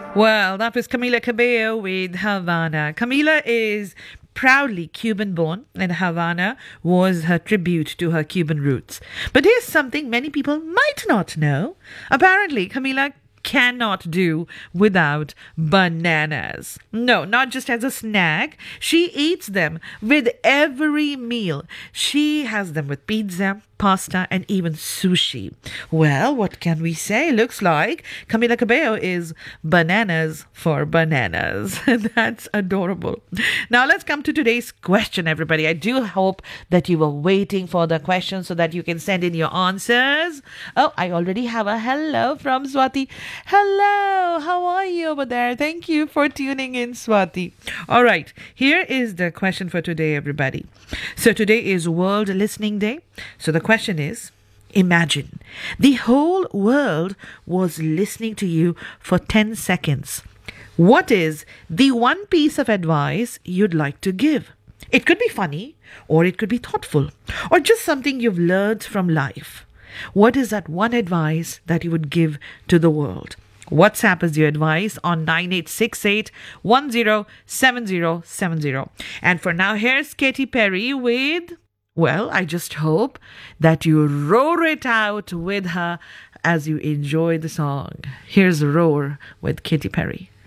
Well, that was Camila Cabello with Havana. Camila is proudly Cuban born, and Havana was her tribute to her Cuban roots. But here's something many people might not know. Apparently, Camila cannot do without bananas. No, not just as a snack. She eats them with every meal. She has them with pizza, pasta, and even sushi. Well, what can we say? Looks like Camila Cabello is bananas for bananas. That's adorable. Now let's come to today's question, everybody. I do hope that you were waiting for the question so that you can send in your answers. Oh, I already have a hello from Swati. Hello, how are you over there? Thank you for tuning in, Swati. All right, here is the question for today, everybody. So today is World Listening Day. So the question is, imagine the whole world was listening to you for 10 seconds. What is the one piece of advice you'd like to give? It could be funny, or it could be thoughtful, or just something you've learned from life. What is that one advice that you would give to the world? WhatsApp is your advice on 9868 107070. And for now, here's Katy Perry with, well, I just hope that you roar it out with her as you enjoy the song. Here's Roar with Katy Perry.